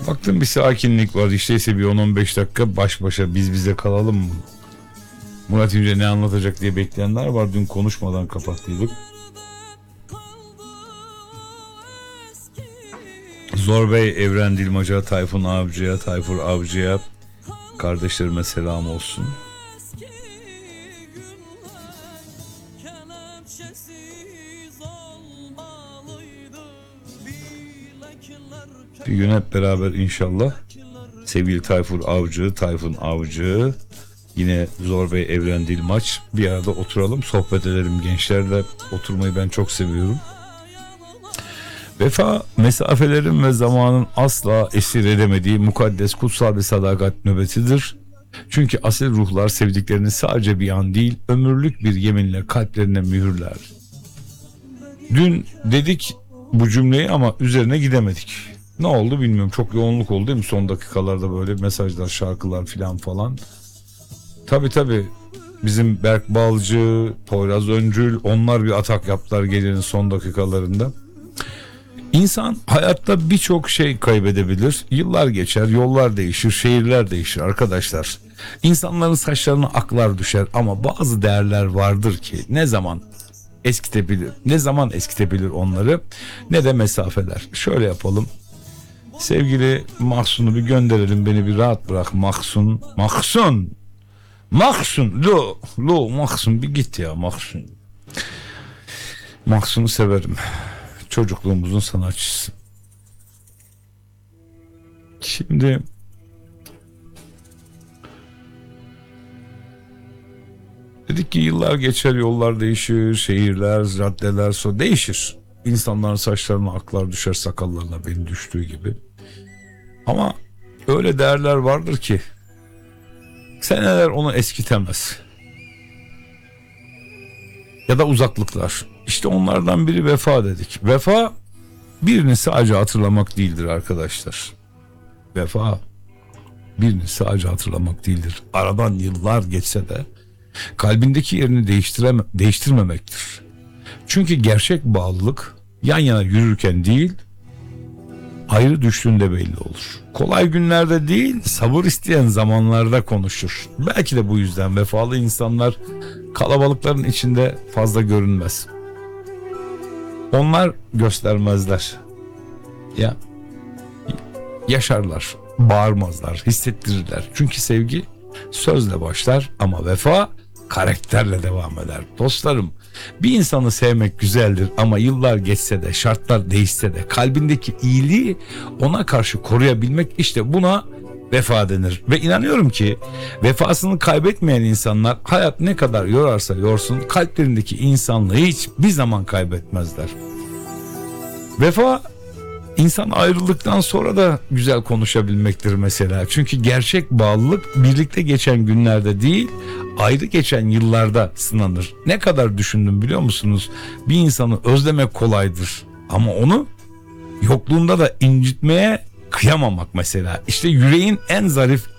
Baktım bir sakinlik var. İşteyse bir 10-15 dakika baş başa biz bize kalalım mı? Murat İnce ne anlatacak diye bekleyenler var. Dün konuşmadan kapattıydık. Zor Bey, Evren Dilmaca, Tayfun Avcı'ya, Tayfur Avcı'ya, kardeşlerime selam olsun. Bir gün hep beraber inşallah sevgili Tayfur Avcı, Tayfun Avcı, yine Zor Bey, Evren Dilmaç bir arada oturalım, sohbet edelim. Gençlerle oturmayı ben çok seviyorum. Vefa, mesafelerin ve zamanın asla esir edemediği mukaddes, kutsal bir sadakat nöbetidir. Çünkü asil ruhlar sevdiklerini sadece bir an değil, ömürlük bir yeminle kalplerine mühürler. Dün dedik bu cümleyi ama üzerine gidemedik. Ne oldu bilmiyorum. Çok yoğunluk oldu değil mi? Son dakikalarda böyle mesajlar, şarkılar falan. Tabii. Bizim Berk Balcı, Poyraz Öncül, onlar bir atak yaptılar gecenin son dakikalarında. İnsan hayatta birçok şey kaybedebilir. Yıllar geçer, yollar değişir, şehirler değişir arkadaşlar. İnsanların saçlarına aklar düşer ama bazı değerler vardır ki ne zaman eskitebilir onları, ne de mesafeler. Şöyle yapalım. Sevgili Mahsun'u bir gönderelim, beni bir rahat bırak Mahsun. Mahsun bir git ya Mahsun. Mahsun'u severim. Çocukluğumuzun sanatçısı. Şimdi dedik ki yıllar geçer, yollar değişir, şehirler, caddeler değişir. İnsanların saçlarına aklar düşer, sakallarına benim düştüğü gibi. Ama öyle değerler vardır ki seneler onu eskitemez. Ya da uzaklıklar. İşte onlardan biri vefa dedik. Vefa birini sadece hatırlamak değildir arkadaşlar. Vefa birini sadece hatırlamak değildir. Aradan yıllar geçse de kalbindeki yerini değiştirmemektir. Çünkü gerçek bağlılık yan yana yürürken değil, ayrı düştüğünde belli olur. Kolay günlerde değil, sabır isteyen zamanlarda konuşur. Belki de bu yüzden vefalı insanlar kalabalıkların içinde fazla görünmez. Onlar göstermezler. Yaşarlar, bağırmazlar, hissettirirler. Çünkü sevgi sözle başlar ama vefa karakterle devam eder. Dostlarım, bir insanı sevmek güzeldir ama yıllar geçse de, şartlar değişse de kalbindeki iyiliği ona karşı koruyabilmek, işte buna vefa denir. Ve inanıyorum ki vefasını kaybetmeyen insanlar hayat ne kadar yorarsa yorsun kalplerindeki insanlığı hiçbir zaman kaybetmezler. Vefa, İnsan ayrıldıktan sonra da güzel konuşabilmektir mesela. Çünkü gerçek bağlılık birlikte geçen günlerde değil, ayrı geçen yıllarda sınanır. Ne kadar düşündüm biliyor musunuz? Bir insanı özlemek kolaydır ama onu yokluğunda da incitmeye kıyamamak mesela. İşte yüreğin en zarif